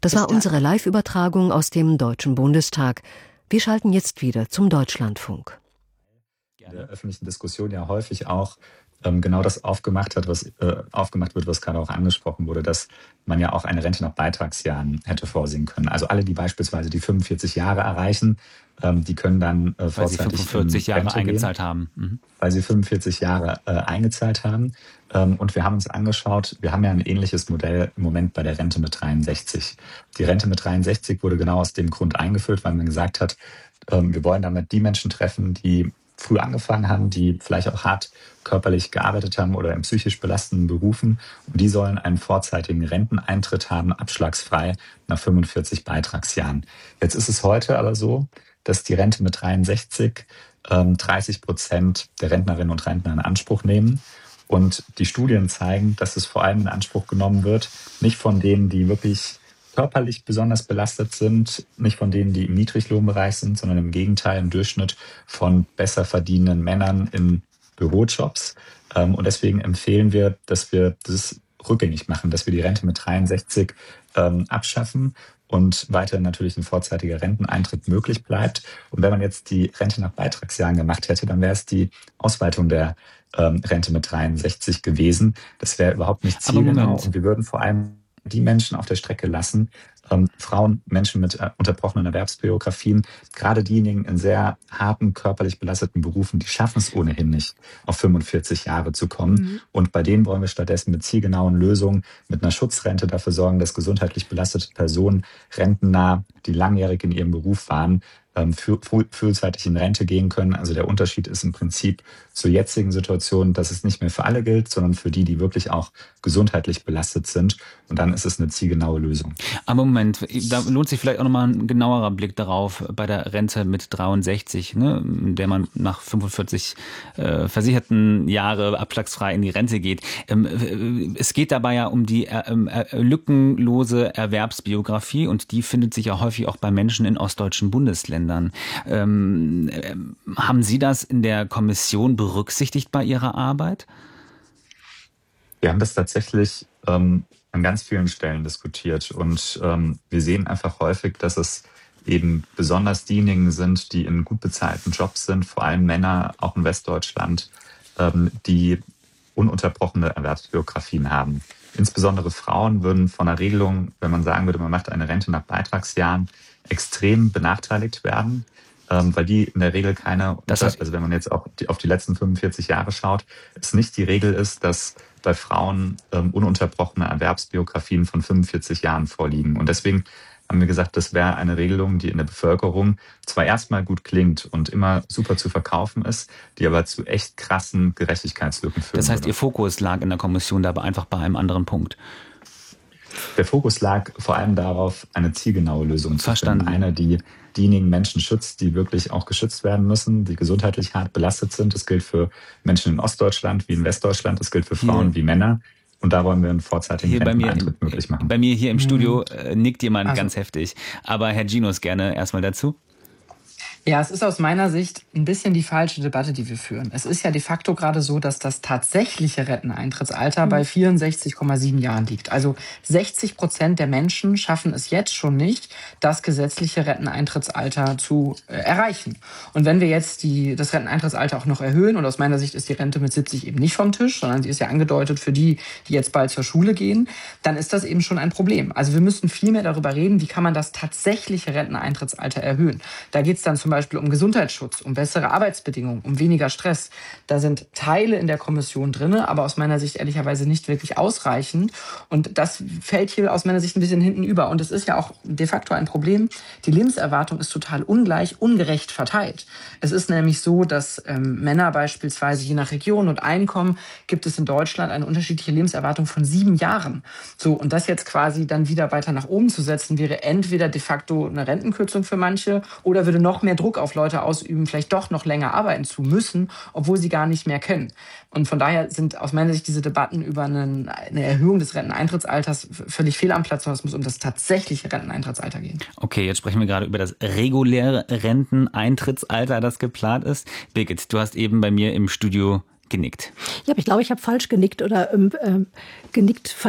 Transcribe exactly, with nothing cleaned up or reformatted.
Das war unsere Live-Übertragung aus dem Deutschen Bundestag. Wir schalten jetzt wieder zum Deutschlandfunk. In der öffentlichen Diskussion ja häufig auch ähm, genau das aufgemacht hat, was äh, aufgemacht wird, was gerade auch angesprochen wurde, dass man ja auch eine Rente nach Beitragsjahren hätte vorsehen können. Also alle, die beispielsweise die fünfundvierzig Jahre erreichen, ähm, die können dann äh, weil sie vorzeitig fünfundvierzig Jahre Rente eingezahlt gehen, haben. Mhm. weil sie fünfundvierzig Jahre äh, eingezahlt haben. Ähm, und wir haben uns angeschaut, wir haben ja ein ähnliches Modell im Moment bei der Rente mit dreiundsechzig. Die Rente mit dreiundsechzig wurde genau aus dem Grund eingeführt, weil man gesagt hat, ähm, wir wollen damit die Menschen treffen, die früh angefangen haben, die vielleicht auch hart körperlich gearbeitet haben oder in psychisch belastenden Berufen. Und die sollen einen vorzeitigen Renteneintritt haben, abschlagsfrei nach fünfundvierzig Beitragsjahren. Jetzt ist es heute aber so, dass die Rente mit dreiundsechzig ähm, dreißig Prozent der Rentnerinnen und Rentner in Anspruch nehmen. Und die Studien zeigen, dass es vor allem in Anspruch genommen wird, nicht von denen, die wirklich körperlich besonders belastet sind, nicht von denen, die im Niedriglohnbereich sind, sondern im Gegenteil im Durchschnitt von besser verdienenden Männern in Bürojobs. Und deswegen empfehlen wir, dass wir das rückgängig machen, dass wir die Rente mit dreiundsechzig ähm, abschaffen und weiterhin natürlich ein vorzeitiger Renteneintritt möglich bleibt. Und wenn man jetzt die Rente nach Beitragsjahren gemacht hätte, dann wäre es die Ausweitung der ähm, Rente mit dreiundsechzig gewesen. Das wäre überhaupt nicht zielgenau. Und wir würden vor allem die Menschen auf der Strecke lassen, ähm, Frauen, Menschen mit äh, unterbrochenen Erwerbsbiografien, gerade diejenigen in sehr harten, körperlich belasteten Berufen, die schaffen es ohnehin nicht, auf fünfundvierzig Jahre zu kommen. Mhm. Und bei denen wollen wir stattdessen mit zielgenauen Lösungen, mit einer Schutzrente dafür sorgen, dass gesundheitlich belastete Personen rentennah, die langjährig in ihrem Beruf waren, ähm, früh, frühzeitig in Rente gehen können. Also der Unterschied ist im Prinzip zur jetzigen Situation, dass es nicht mehr für alle gilt, sondern für die, die wirklich auch gesundheitlich belastet sind. Und dann ist es eine zielgenaue Lösung. Aber Moment, da lohnt sich vielleicht auch nochmal ein genauerer Blick darauf bei der Rente mit dreiundsechzig, ne, in der man nach fünfundvierzig äh, versicherten Jahre abschlagsfrei in die Rente geht. Ähm, es geht dabei ja um die äh, äh, lückenlose Erwerbsbiografie und die findet sich ja häufig auch bei Menschen in ostdeutschen Bundesländern. Ähm, äh, haben Sie das in der Kommission berücksichtigt bei Ihrer Arbeit? Wir haben das tatsächlich ähm, an ganz vielen Stellen diskutiert und ähm, wir sehen einfach häufig, dass es eben besonders diejenigen sind, die in gut bezahlten Jobs sind, vor allem Männer, auch in Westdeutschland, ähm, die ununterbrochene Erwerbsbiografien haben. Insbesondere Frauen würden von der Regelung, wenn man sagen würde, man macht eine Rente nach Beitragsjahren, extrem benachteiligt werden, ähm, weil die in der Regel keine, das heißt, also wenn man jetzt auch die, auf die letzten fünfundvierzig Jahre schaut, es nicht die Regel ist, dass bei Frauen ähm, ununterbrochene Erwerbsbiografien von fünfundvierzig Jahren vorliegen. Und deswegen haben wir gesagt, das wäre eine Regelung, die in der Bevölkerung zwar erstmal gut klingt und immer super zu verkaufen ist, die aber zu echt krassen Gerechtigkeitslücken führt. Das heißt, würde. Ihr Fokus lag in der Kommission da aber einfach bei einem anderen Punkt. Der Fokus lag vor allem darauf, eine zielgenaue Lösung zu Verstanden. finden. Eine, die diejenigen Menschen schützt, die wirklich auch geschützt werden müssen, die gesundheitlich hart belastet sind. Das gilt für Menschen in Ostdeutschland wie in Westdeutschland. Das gilt für Frauen hier wie Männer. Und da wollen wir einen vorzeitigen Renteneintritt möglich machen. Bei mir hier im Studio äh, nickt jemand also. ganz heftig. Aber Herr Ginos, gerne erstmal dazu. Ja, es ist aus meiner Sicht ein bisschen die falsche Debatte, die wir führen. Es ist ja de facto gerade so, dass das tatsächliche Renteneintrittsalter mhm. bei vierundsechzig Komma sieben Jahren liegt. Also sechzig Prozent der Menschen schaffen es jetzt schon nicht, das gesetzliche Renteneintrittsalter zu äh, erreichen. Und wenn wir jetzt die, das Renteneintrittsalter auch noch erhöhen, und aus meiner Sicht ist die Rente mit siebzig eben nicht vom Tisch, sondern sie ist ja angedeutet für die, die jetzt bald zur Schule gehen, dann ist das eben schon ein Problem. Also wir müssten viel mehr darüber reden, wie kann man das tatsächliche Renteneintrittsalter erhöhen. Da geht es dann zum Beispiel um Gesundheitsschutz, um bessere Arbeitsbedingungen, um weniger Stress. Da sind Teile in der Kommission drin, aber aus meiner Sicht ehrlicherweise nicht wirklich ausreichend. Und das fällt hier aus meiner Sicht ein bisschen hinten über. Und es ist ja auch de facto ein Problem. Die Lebenserwartung ist total ungleich, ungerecht verteilt. Es ist nämlich so, dass ähm, Männer beispielsweise je nach Region und Einkommen gibt es in Deutschland eine unterschiedliche Lebenserwartung von sieben Jahren. So, und das jetzt quasi dann wieder weiter nach oben zu setzen, wäre entweder de facto eine Rentenkürzung für manche oder würde noch mehr Druck auf Leute ausüben, vielleicht doch noch länger arbeiten zu müssen, obwohl sie gar nicht mehr können. Und von daher sind aus meiner Sicht diese Debatten über einen, eine Erhöhung des Renteneintrittsalters völlig fehl am Platz, sondern es muss um das tatsächliche Renteneintrittsalter gehen. Okay, jetzt sprechen wir gerade über das reguläre Renteneintrittsalter, das geplant ist. Birgit, du hast eben bei mir im Studio genickt. Ja, aber ich glaube, ich habe falsch genickt oder ähm, genickt.